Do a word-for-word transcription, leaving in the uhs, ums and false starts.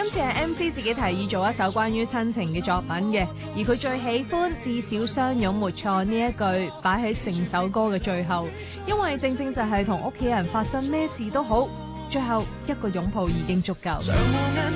次係 M C 自己提議做一首關於親情嘅作品嘅，而佢最喜歡至少相擁沒錯呢一句擺喺成首歌嘅最後，因為正正就係同屋企人發生咩事都好，最後一個擁抱已經足夠。